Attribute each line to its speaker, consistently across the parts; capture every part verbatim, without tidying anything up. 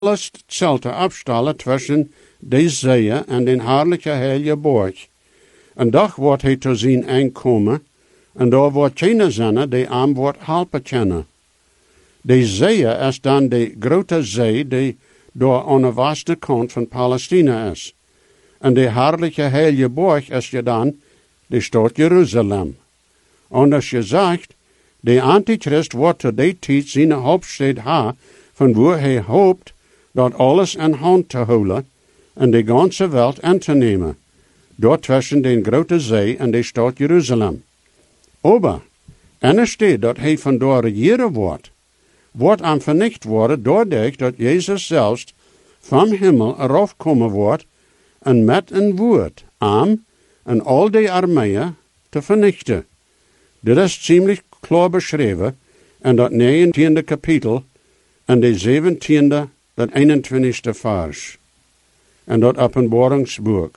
Speaker 1: alles hetzelfde afstallen tussen de zeeën en den herrliche heilige borg. En doch wordt hij te zien aankomen, en daar wordt keine zijn die hem wordt helpen kennen. De zeeën is dan de grote zee die door aan de westelijke kant van Palestina is. En de herrliche heilige borg is je dan de stad Jeruzalem. En als je zegt, de Antichrist wordt te die tijd zijn hoofdstad ha, van waar hij hoopt dat alles in hand te houden en de ganze wereld in te nemen, dort tussen de grote zee en de stad Jeruzalem. Aber, en er staat dat hij van daar regeren wordt, wordt aan vernicht worden doordat dat Jezus zelfs van hemel eraf komen wordt en met een woord aan en al die armeeën te vernichten. Dit is ziemlich klaar beschreven in dat negentiende kapitel en de zeventiende dat eenentwintigste vers. En dat openbaringsboek.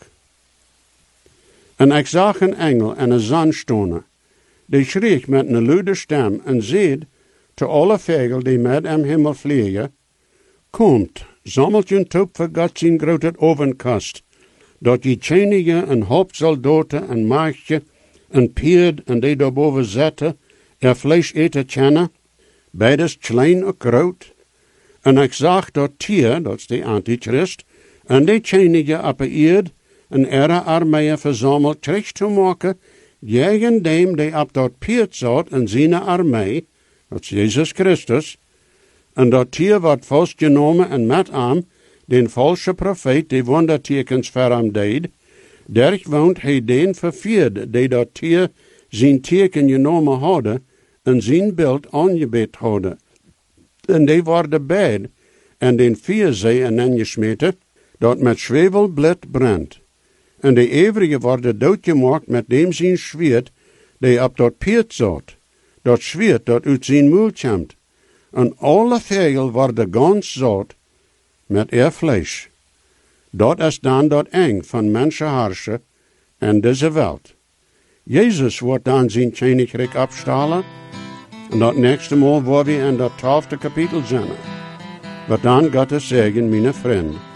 Speaker 1: En ik zag een engel en een zon stonen. Die schreef met een luide stem en zeid te alle vogel die met hem hemel vliegen, komt, sammelt je top voor God zijn grote ovenkast, dat je tjenige en hoofdsoldaten en maagdje en pierd en die daarboven zetten, er vlees eten kennen, beides klein en groot. En ik zag dat tier, dat is de Antichrist, en die tjenige op de eerd en ihre armeeën verzameld terug te maken, tegen dem die op dat pierd zat en zijn armee, dat is Jezus Christus, en dat tier wordt vastgenomen en met hem, den valse profeet die wondertekens voor hem deed, der woont hij den vervierd, die dat tier zijn teken genomen hadden en zijn beeld aangebed hadden. En die worden beid en den vierzee en ingesmeten, dat met zwevelblad brandt. En de eeuwige worden doodgemaakt met dem zijn zwaard, die op dat pierd zat, dat zwaard dat uit zijn mul komt. En alle vogel worden gans zat met er vlees. Dat is dan dat eng van mensenharsen en deze wereld. Jezus wordt dan zijn koninkrijk opstalen, en dat nächste Mal waar we in dat twaalfde kapitel zijn. Wat dan Gottes zegen, mijn vriend.